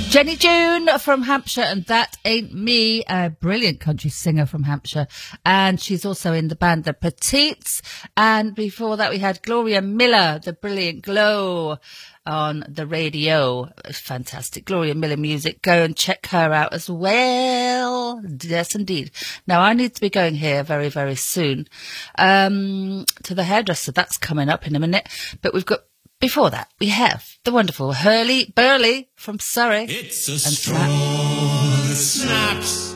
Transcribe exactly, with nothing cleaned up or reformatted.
Jenny June from Hampshire, and That Ain't Me, a brilliant country singer from Hampshire. And she's also in the band The Petites. And before that, we had Gloria Miller, The Brilliant Glow, on the radio. Fantastic. Gloria Miller music. Go and check her out as well. Yes, indeed. Now, I need to be going here very, very soon um, to the hairdresser. That's coming up in a minute. But we've got, before that, we have the wonderful Hurly Burley from Surrey. It's a straw that snaps